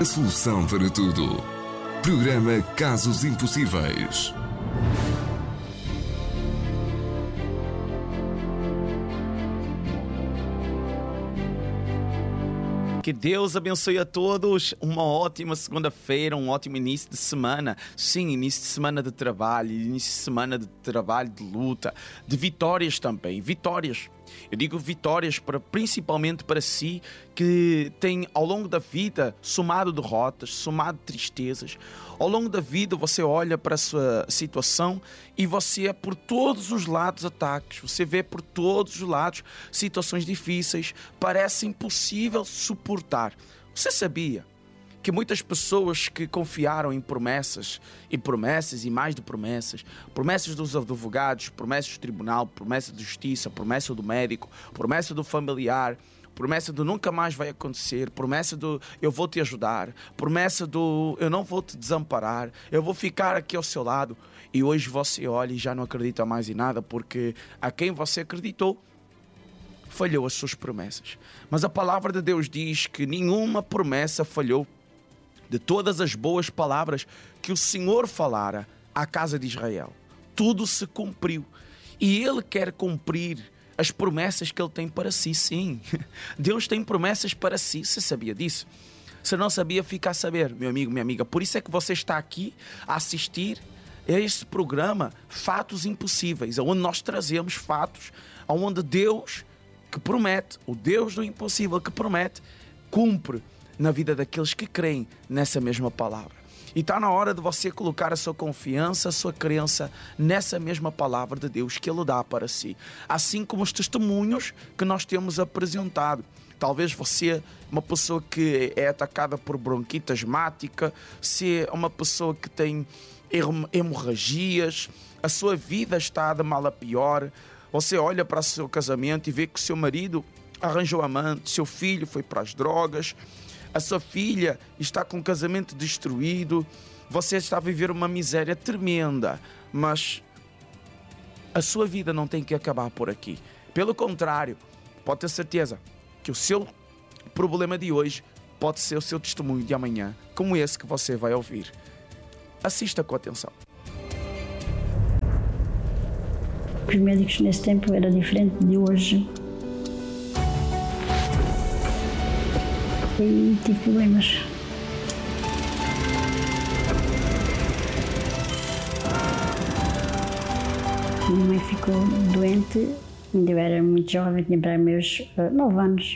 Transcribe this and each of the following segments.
A solução para tudo. Programa Casos Impossíveis. Que Deus abençoe a todos. Uma ótima segunda-feira, um ótimo início de semana. Sim, início de semana de trabalho, início de semana de trabalho, de luta, de vitórias também. Vitórias. Eu digo vitórias principalmente para si que tem ao longo da vida somado derrotas, somado tristezas. Ao longo da vida você olha para a sua situação e você é por todos os lados ataques. Você vê por todos os lados situações difíceis, parece impossível suportar. Você sabia que muitas pessoas que confiaram em promessas e mais de promessas dos advogados, promessas do tribunal, promessa de justiça, promessa do médico, promessa do familiar, promessa do nunca mais vai acontecer, promessa do eu vou te ajudar, promessa do eu não vou te desamparar, eu vou ficar aqui ao seu lado, e hoje você olha e já não acredita mais em nada, porque a quem você acreditou falhou as suas promessas. Mas a palavra de Deus diz que nenhuma promessa falhou. De todas as boas palavras que o Senhor falara à casa de Israel, tudo se cumpriu. E Ele quer cumprir as promessas que Ele tem para si, sim. Deus tem promessas para si, você sabia disso? Se não sabia, fica a saber, meu amigo, minha amiga. Por isso é que você está aqui a assistir a este programa Fatos Impossíveis, onde nós trazemos fatos, onde Deus que promete, o Deus do impossível que promete, cumpre na vida daqueles que creem nessa mesma palavra. E está na hora de você colocar a sua confiança, a sua crença nessa mesma palavra de Deus que Ele dá para si. Assim como os testemunhos que nós temos apresentado. Talvez você é uma pessoa que é atacada por bronquite asmática, se é uma pessoa que tem hemorragias, a sua vida está de mal a pior. Você olha para o seu casamento e vê que o seu marido arranjou amante, seu filho foi para as drogas, a sua filha está com o casamento destruído, você está a viver uma miséria tremenda, mas a sua vida não tem que acabar por aqui. Pelo contrário, pode ter certeza que o seu problema de hoje pode ser o seu testemunho de amanhã, como esse que você vai ouvir. Assista com atenção. Os médicos nesse tempo era diferente de hoje. E tive problemas. Minha mãe ficou doente, ainda eu era muito jovem, tinha para meus 9 anos.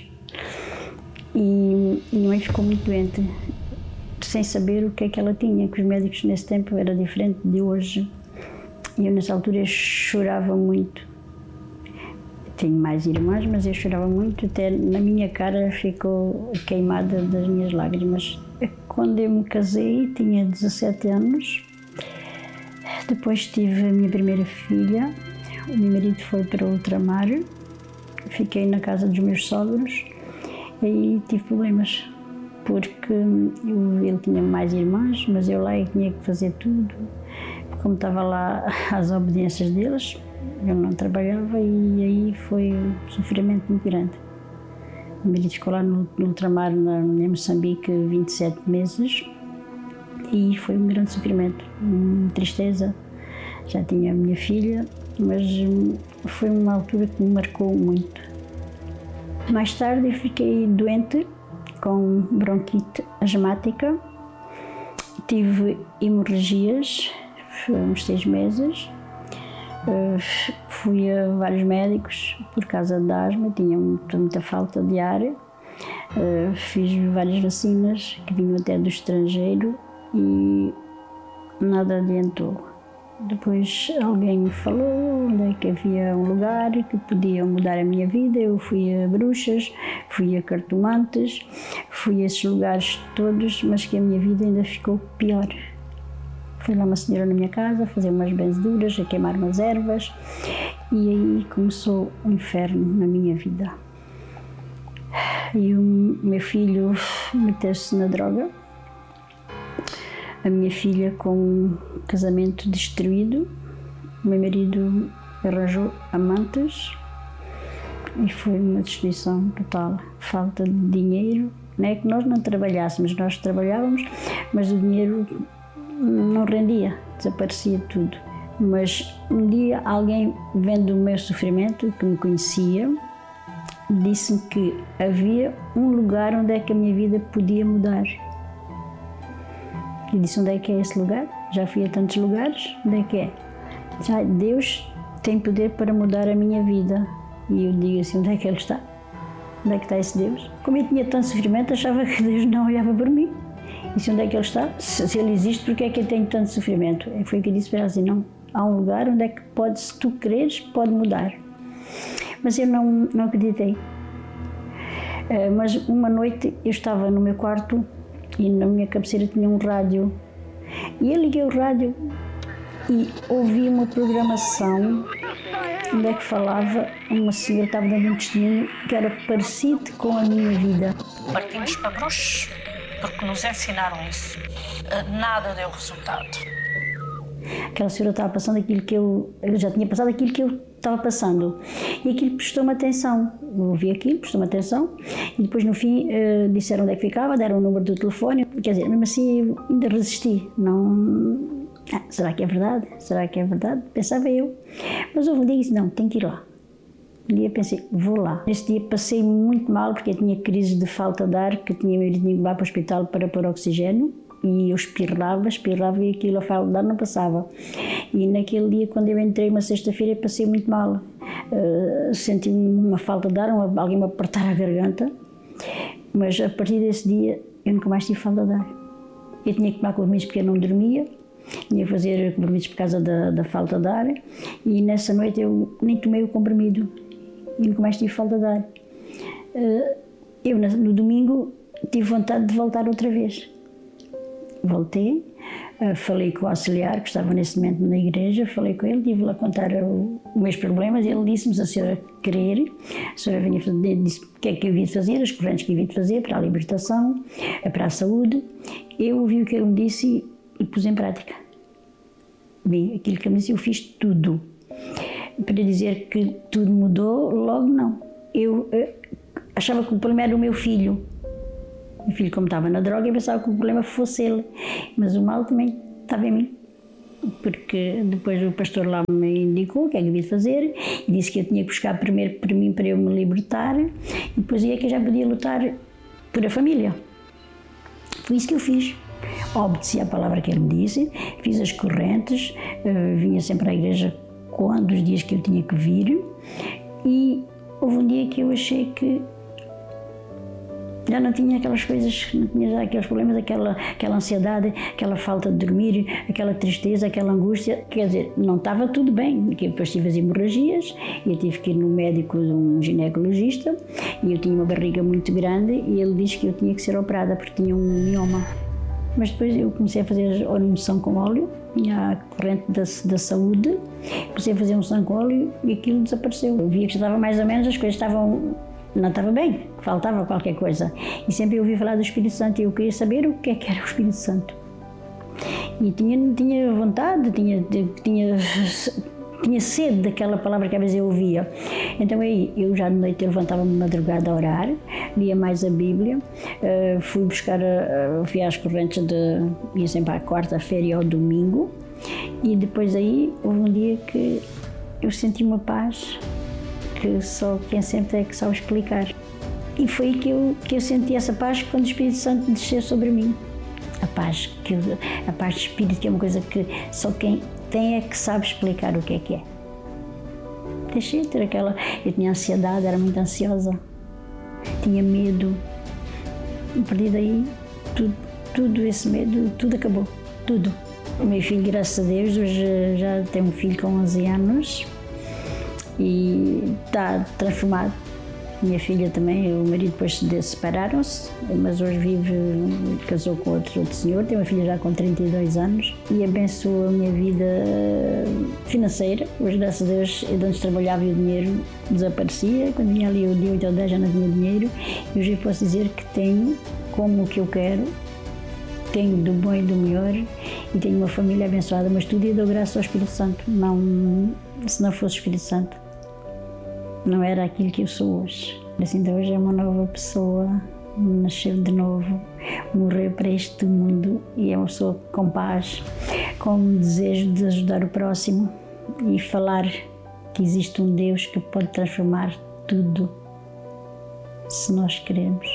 E minha mãe ficou muito doente, sem saber o que é que ela tinha, que os médicos nesse tempo era diferente de hoje. E eu nessa altura chorava muito. Tenho mais irmãs, mas eu chorava muito, até na minha cara ficou queimada das minhas lágrimas. Quando eu me casei, tinha 17 anos. Depois tive a minha primeira filha. O meu marido foi para ultramar. Fiquei na casa dos meus sogros e tive problemas, porque ele tinha mais irmãs, mas eu lá tinha que fazer tudo. Como estava lá às obediências deles, eu não trabalhava e aí foi um sofrimento muito grande. O marido ficou lá no ultramar, em Moçambique, 27 meses e foi um grande sofrimento, tristeza. Já tinha a minha filha, mas foi uma altura que me marcou muito. Mais tarde eu fiquei doente com bronquite asmática, tive hemorragias, uns 6 meses. Fui a vários médicos por causa da asma, tinha muita falta de ar. Fiz várias vacinas que vinham até do estrangeiro e nada adiantou. Depois alguém me falou onde é que havia um lugar que podia mudar a minha vida. Eu fui a bruxas, fui a cartomantes, fui a esses lugares todos, mas que a minha vida ainda ficou pior. Foi lá uma senhora na minha casa a fazer umas benzeduras, a queimar umas ervas e aí começou o inferno na minha vida. E o meu filho meteu-se na droga, a minha filha com um casamento destruído, o meu marido arranjou amantes e foi uma destruição total. Falta de dinheiro, Não é que nós não trabalhássemos, nós trabalhávamos, mas o dinheiro não rendia, desaparecia tudo. Mas um dia alguém, vendo o meu sofrimento, que me conhecia, disse-me que havia um lugar onde é que a minha vida podia mudar. E disse: onde é que é esse lugar? Já fui a tantos lugares, onde é que é? Já, Deus tem poder para mudar a minha vida. E eu digo assim: onde é que Ele está? Onde é que está esse Deus? Como eu tinha tanto sofrimento, achava que Deus não olhava por mim. E disse: onde é que Ele está? Se Ele existe, por que é que eu tenho tanto sofrimento? E foi o que eu disse para ela assim: não, há um lugar onde é que pode, se tu quereres, pode mudar. Mas eu não acreditei. Mas uma noite eu estava no meu quarto e na minha cabeceira tinha um rádio. E eu liguei o rádio e ouvi uma programação onde é que falava, uma senhora estava dando um testemunho que era parecido com a minha vida. Partimos para bruxos porque nos ensinaram isso. Nada deu resultado. Aquela senhora estava passando aquilo que eu já tinha passado, aquilo que eu estava passando. E aquilo prestou-me atenção. Eu ouvi aquilo, prestou-me atenção. E depois, no fim, disseram onde é que ficava, deram o número do telefone. Quer dizer, mesmo assim, eu ainda resisti. Não... será que é verdade? Será que é verdade? Pensava eu. Mas houve um dia e disse: não, tenho que ir lá. Um dia pensei: vou lá. Nesse dia passei muito mal, porque eu tinha crise de falta de ar, que tinha medo de ir para o hospital para pôr oxigênio. E eu espirrava e aquilo, a falta de ar não passava. E naquele dia, quando eu entrei, uma sexta-feira, passei muito mal. Senti uma falta de ar, alguém me apertar a garganta. Mas a partir desse dia, eu nunca mais tive falta de ar. Eu tinha que tomar compromissos porque eu não dormia. Tinha que fazer compromissos por causa da falta de ar. E nessa noite eu nem tomei o comprimido. E nunca mais tive falta de ar. Eu, no domingo, tive vontade de voltar outra vez. Voltei, falei com o auxiliar que estava nesse momento na igreja, falei com ele, tive lá a contar os meus problemas. Ele disse-me: se a senhora querer, a senhora vinha fazer, disse o que é que eu vim fazer, as correntes que eu vim fazer para a libertação, para a saúde. Eu ouvi o que ele me disse e pus em prática. Bem, aquilo que ele me disse, eu fiz tudo. Para dizer que tudo mudou, logo não. Eu achava que o problema era o meu filho. O filho, como estava na droga, eu pensava que o problema fosse ele, mas o mal também estava em mim, porque depois o pastor lá me indicou o que é que eu devia fazer e disse que eu tinha que buscar primeiro por mim para eu me libertar e depois é que eu já podia lutar por a família. Foi isso que eu fiz. Obedeci à palavra que ele me disse, fiz as correntes, vinha sempre à igreja quando os dias que eu tinha que vir e houve um dia que eu achei que já não tinha aquelas coisas, não tinha já aqueles problemas, aquela ansiedade, aquela falta de dormir, aquela tristeza, aquela angústia. Quer dizer, não estava tudo bem, porque depois tive as hemorragias e eu tive que ir no médico, um ginecologista, e eu tinha uma barriga muito grande e ele disse que eu tinha que ser operada porque tinha um mioma. Mas depois eu comecei a fazer a unção com óleo, tinha a corrente da saúde, comecei a fazer unção com óleo e aquilo desapareceu. Eu via que estava mais ou menos, as coisas não estava bem, faltava qualquer coisa. E sempre eu ouvi falar do Espírito Santo e eu queria saber o que é que era o Espírito Santo. E tinha vontade, tinha sede daquela palavra que às vezes eu ouvia. Então aí, eu já de noite eu levantava-me de madrugada a orar, lia mais a Bíblia, fui às correntes, ia sempre à quarta-feira e ao domingo, e depois aí houve um dia que eu senti uma paz que só quem sente é que sabe explicar. E foi aí que eu senti essa paz quando o Espírito Santo desceu sobre mim. A paz de espírito, que é uma coisa que só quem tem é que sabe explicar o que é. Deixei de ter aquela... Eu tinha ansiedade, era muito ansiosa, tinha medo. A partir daí, tudo esse medo, tudo acabou, tudo. O meu filho, graças a Deus, hoje já tem um filho com 11 anos e está transformado. Minha filha também, o marido depois separaram-se, mas hoje casou com outro senhor, tem uma filha já com 32 anos e abençoou a minha vida financeira. Hoje, graças a Deus, eu antes trabalhava e o dinheiro desaparecia. Quando vinha ali o dia 8 ou 10 já não tinha dinheiro. E hoje eu posso dizer que tenho como o que eu quero, tenho do bom e do melhor e tenho uma família abençoada, mas tudo eu dou graças ao Espírito Santo. Não, se não fosse o Espírito Santo, não era aquilo que eu sou hoje. Assim, então hoje é uma nova pessoa, nasceu de novo, morreu para este mundo e é uma pessoa com paz, com desejo de ajudar o próximo e falar que existe um Deus que pode transformar tudo, se nós queremos.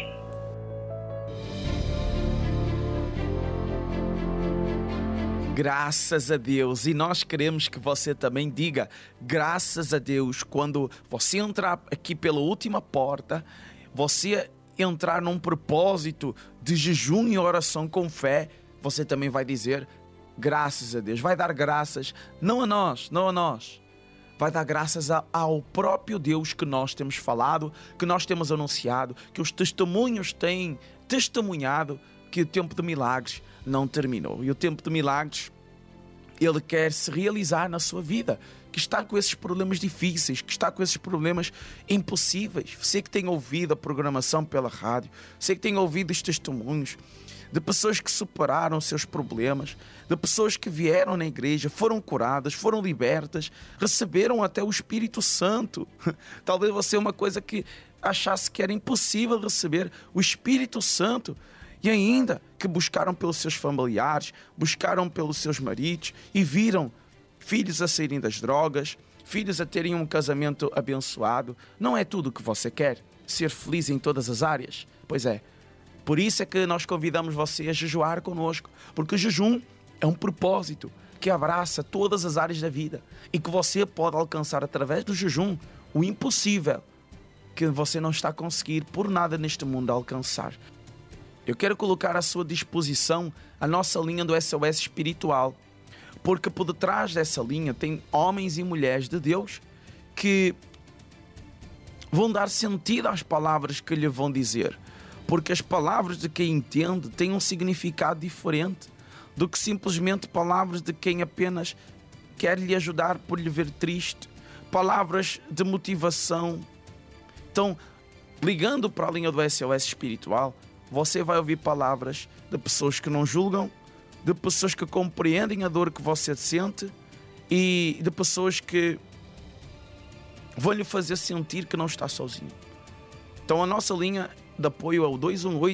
Graças a Deus, e nós queremos que você também diga graças a Deus quando você entrar aqui pela última porta, você entrar num propósito de jejum e oração com fé, você também vai dizer graças a Deus, vai dar graças, não a nós, vai dar graças ao próprio Deus que nós temos falado, que nós temos anunciado, que os testemunhos têm testemunhado que o tempo de milagres não terminou. E o tempo de milagres, Ele quer se realizar na sua vida, que está com esses problemas difíceis, que está com esses problemas impossíveis. Você que tem ouvido a programação pela rádio, você que tem ouvido os testemunhos de pessoas que superaram seus problemas, de pessoas que vieram na igreja, foram curadas, foram libertas, receberam até o Espírito Santo. Talvez você uma coisa que achasse que era impossível receber o Espírito Santo, e ainda que buscaram pelos seus familiares, buscaram pelos seus maridos e viram filhos a saírem das drogas, filhos a terem um casamento abençoado. Não é tudo o que você quer? Ser feliz em todas as áreas? Pois é. Por isso é que nós convidamos você a jejuar conosco, porque o jejum é um propósito que abraça todas as áreas da vida e que você pode alcançar através do jejum o impossível que você não está a conseguir por nada neste mundo alcançar. Eu quero colocar à sua disposição a nossa linha do SOS espiritual, porque por detrás dessa linha tem homens e mulheres de Deus que vão dar sentido às palavras que lhe vão dizer, porque as palavras de quem entende têm um significado diferente do que simplesmente palavras de quem apenas quer lhe ajudar por lhe ver triste, palavras de motivação. Então, ligando para a linha do SOS espiritual, você vai ouvir palavras de pessoas que não julgam, de pessoas que compreendem a dor que você sente e de pessoas que vão lhe fazer sentir que não está sozinho. Então a nossa linha de apoio é o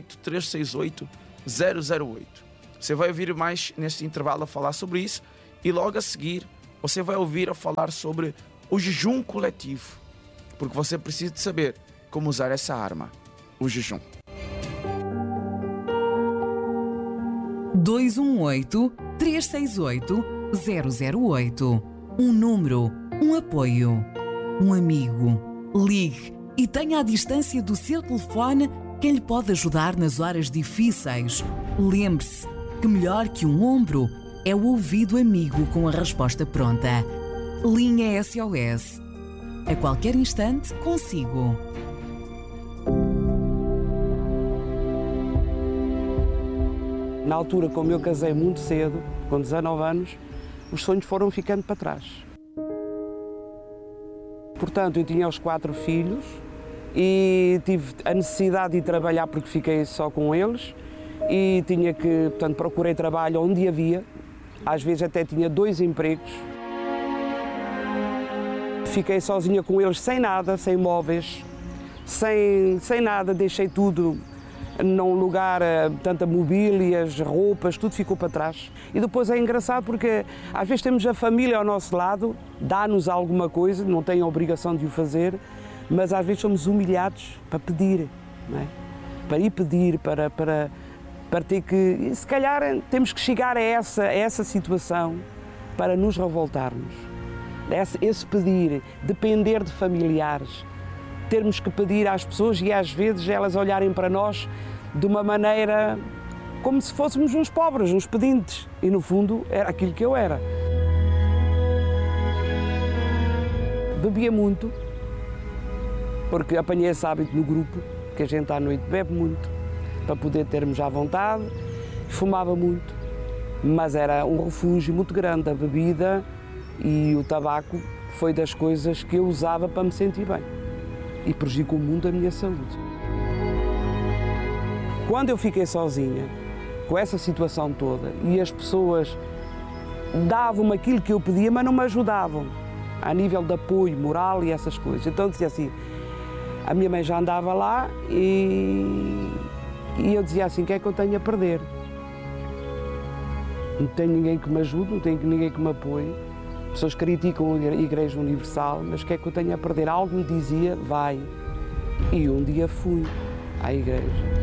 218-368-008. Você vai ouvir mais neste intervalo a falar sobre isso e logo a seguir você vai ouvir a falar sobre o jejum coletivo, porque você precisa de saber como usar essa arma, o jejum. 218-368-008. Um número, um apoio, um amigo. Ligue e tenha à distância do seu telefone quem lhe pode ajudar nas horas difíceis. Lembre-se que melhor que um ombro é o ouvido amigo com a resposta pronta. Linha SOS. A qualquer instante, consigo. Na altura, como eu casei muito cedo, com 19 anos, os sonhos foram ficando para trás. Portanto, eu tinha os 4 filhos e tive a necessidade de trabalhar porque fiquei só com eles e tinha que, portanto, procurei trabalho onde havia. Às vezes até tinha 2 empregos. Fiquei sozinha com eles sem nada, sem móveis, sem nada, deixei tudo num lugar, tanta mobílias, roupas, tudo ficou para trás. E depois é engraçado porque às vezes temos a família ao nosso lado, dá-nos alguma coisa, não tem a obrigação de o fazer, mas às vezes somos humilhados para pedir, não é? Para ir pedir, para ter que... E se calhar temos que chegar a essa situação para nos revoltarmos. Esse pedir, depender de familiares, termos que pedir às pessoas e às vezes elas olharem para nós de uma maneira como se fôssemos uns pobres, uns pedintes. E no fundo era aquilo que eu era. Bebia muito, porque apanhei esse hábito no grupo, que a gente à noite bebe muito, para poder termos à vontade. Fumava muito, mas era um refúgio muito grande. A bebida e o tabaco foi das coisas que eu usava para me sentir bem. E prejudicou muito a minha saúde. Quando eu fiquei sozinha, com essa situação toda, e as pessoas davam-me aquilo que eu pedia, mas não me ajudavam, a nível de apoio moral e essas coisas. Então dizia assim, a minha mãe já andava lá e E eu dizia assim, o que é que eu tenho a perder? Não tenho ninguém que me ajude, não tenho ninguém que me apoie. As pessoas criticam a Igreja Universal, mas o que é que eu tenho a perder? Algo me dizia, vai. E um dia fui à igreja.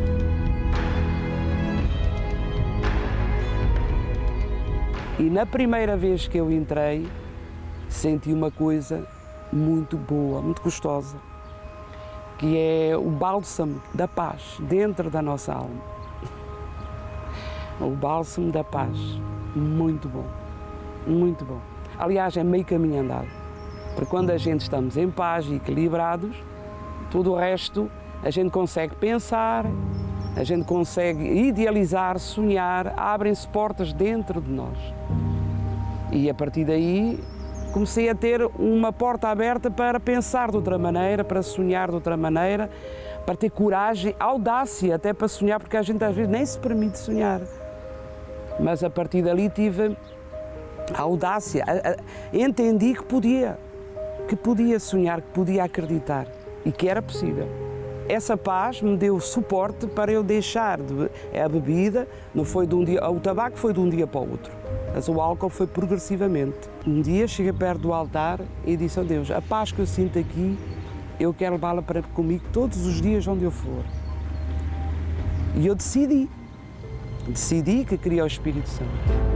E na primeira vez que eu entrei, senti uma coisa muito boa, muito gostosa, que é o bálsamo da paz dentro da nossa alma. O bálsamo da paz, muito bom, muito bom. Aliás, é meio caminho andado, porque quando a gente estamos em paz e equilibrados, tudo o resto a gente consegue pensar, a gente consegue idealizar, sonhar, abrem-se portas dentro de nós. E a partir daí comecei a ter uma porta aberta para pensar de outra maneira, para sonhar de outra maneira, para ter coragem, audácia até para sonhar, porque a gente às vezes nem se permite sonhar. Mas a partir dali tive a audácia, entendi que podia sonhar, que podia acreditar e que era possível. Essa paz me deu suporte para eu deixar a bebida, não foi de um dia, o tabaco foi de um dia para o outro, mas o álcool foi progressivamente. Um dia cheguei perto do altar e disse a Deus, a paz que eu sinto aqui, eu quero levá-la para comigo todos os dias onde eu for. E eu decidi que queria o Espírito Santo.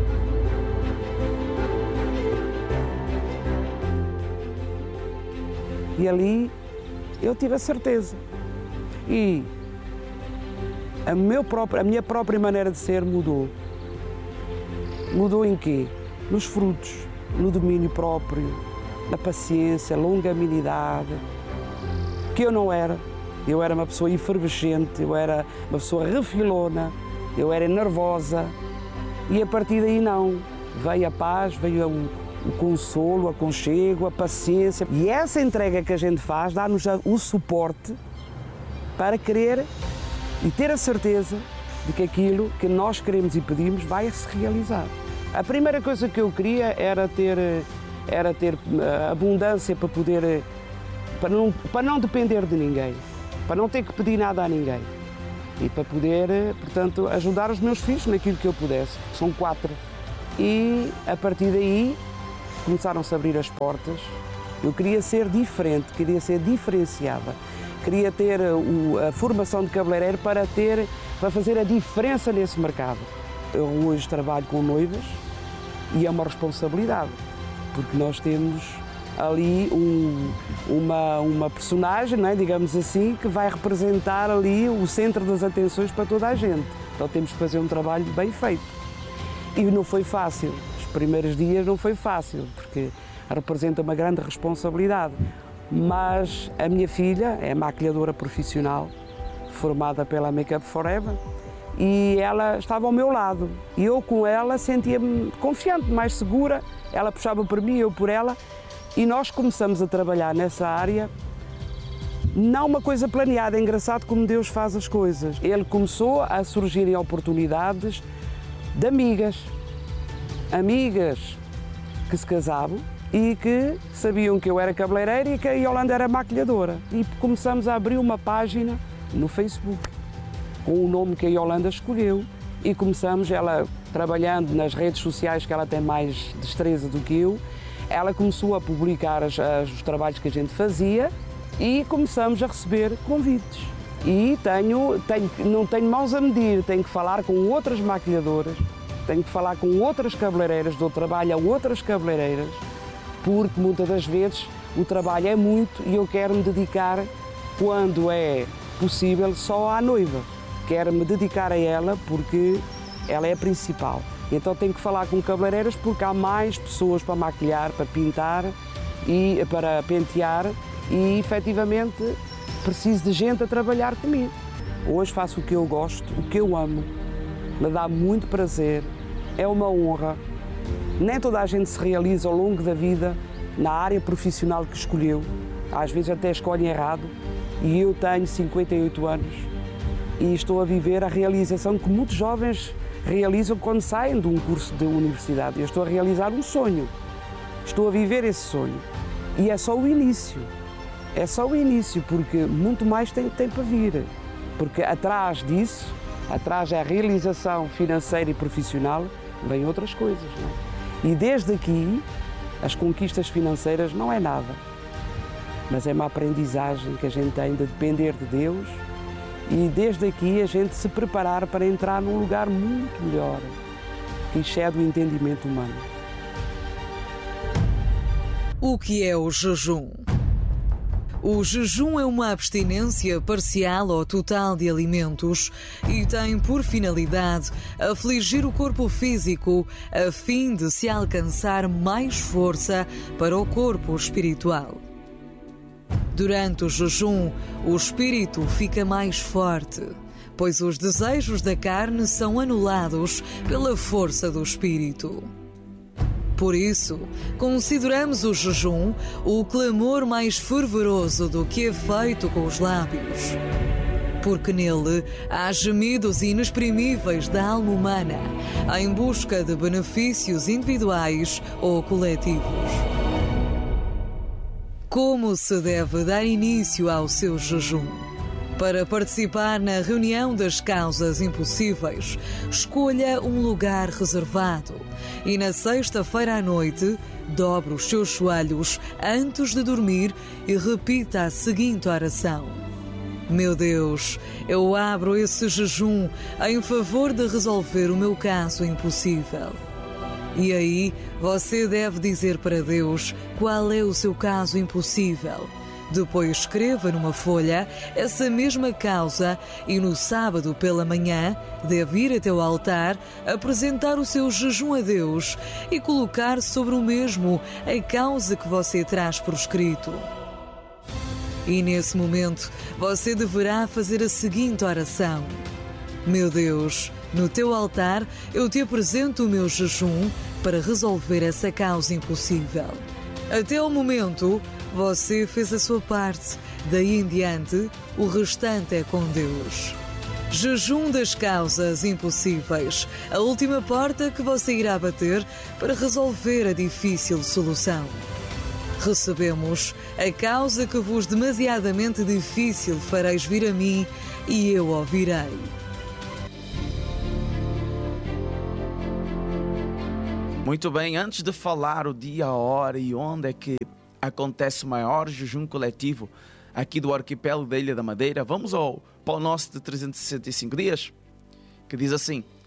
E ali eu tive a certeza. E a minha própria maneira de ser mudou. Mudou em quê? Nos frutos, no domínio próprio, na paciência, longanimidade, que eu não era. Eu era uma pessoa efervescente, eu era uma pessoa refilona, eu era nervosa. E a partir daí não. Veio a paz, veio o consolo, o aconchego, a paciência. E essa entrega que a gente faz dá-nos o suporte para querer e ter a certeza de que aquilo que nós queremos e pedimos vai se realizar. A primeira coisa que eu queria era ter abundância para poder, para não depender de ninguém, para não ter que pedir nada a ninguém e para poder, portanto, ajudar os meus filhos naquilo que eu pudesse, porque são 4. E a partir daí começaram-se a abrir as portas. Eu queria ser diferente, queria ser diferenciada, queria ter a formação de cabeleireiro para fazer a diferença nesse mercado. Eu hoje trabalho com noivas e é uma responsabilidade, porque nós temos ali uma personagem, não é, digamos assim, que vai representar ali o centro das atenções para toda a gente. Então temos que fazer um trabalho bem feito. E não foi fácil. Os primeiros dias não foi fácil, porque representa uma grande responsabilidade. Mas a minha filha é maquilhadora profissional, formada pela Make Up Forever, e ela estava ao meu lado. E eu com ela sentia-me confiante, mais segura. Ela puxava por mim, eu por ela. E nós começamos a trabalhar nessa área, não uma coisa planeada, é engraçado como Deus faz as coisas. Ele começou a surgirem oportunidades de amigas que se casavam e que sabiam que eu era cabeleireira e que a Yolanda era maquilhadora. E começamos a abrir uma página no Facebook, com o nome que a Yolanda escolheu. E começamos, ela trabalhando nas redes sociais, que ela tem mais destreza do que eu, ela começou a publicar os trabalhos que a gente fazia e começamos a receber convites. E não tenho mãos a medir, tenho que falar com outras maquilhadoras, tenho que falar com outras cabeleireiras, dou trabalho a outras cabeleireiras, porque muitas das vezes o trabalho é muito e eu quero me dedicar, quando é possível, só à noiva. Quero me dedicar a ela porque ela é a principal. Então tenho que falar com cabeleireiras porque há mais pessoas para maquilhar, para pintar e para pentear e efetivamente preciso de gente a trabalhar comigo. Hoje faço o que eu gosto, o que eu amo, me dá muito prazer, é uma honra. Nem toda a gente se realiza ao longo da vida na área profissional que escolheu, às vezes até escolhem errado, e eu tenho 58 anos e estou a viver a realização que muitos jovens realizam quando saem de um curso de universidade. Eu estou a realizar um sonho, estou a viver esse sonho e é só o início. É só o início, porque muito mais tem para vir. Porque atrás disso, atrás da realização financeira e profissional, vêm outras coisas, não é? E desde aqui, as conquistas financeiras não é nada, mas é uma aprendizagem que a gente tem de depender de Deus e desde aqui a gente se preparar para entrar num lugar muito melhor, que excede o entendimento humano. O que é o jejum? O jejum é uma abstinência parcial ou total de alimentos e tem por finalidade afligir o corpo físico a fim de se alcançar mais força para o corpo espiritual. Durante o jejum, o espírito fica mais forte, pois os desejos da carne são anulados pela força do espírito. Por isso, consideramos o jejum o clamor mais fervoroso do que é feito com os lábios. Porque nele há gemidos inexprimíveis da alma humana, em busca de benefícios individuais ou coletivos. Como se deve dar início ao seu jejum? Para participar na reunião das causas impossíveis, escolha um lugar reservado e na sexta-feira à noite, dobre os seus joelhos antes de dormir e repita a seguinte oração: Meu Deus, eu abro esse jejum em favor de resolver o meu caso impossível. E aí, você deve dizer para Deus qual é o seu caso impossível. Depois escreva numa folha essa mesma causa e no sábado pela manhã deve ir até o altar, apresentar o seu jejum a Deus e colocar sobre o mesmo a causa que você traz por escrito. E nesse momento você deverá fazer a seguinte oração: Meu Deus, no teu altar eu te apresento o meu jejum para resolver essa causa impossível. Até o momento, você fez a sua parte. Daí em diante, o restante é com Deus. Jejum das causas impossíveis. A última porta que você irá bater para resolver a difícil solução. Recebemos a causa que vos demasiadamente difícil fareis vir a mim e eu ouvirei. Muito bem, antes de falar o dia, a hora e onde é que acontece o maior jejum coletivo aqui do arquipélago da Ilha da Madeira, vamos ao Pão Nosso de 365 dias, que diz assim: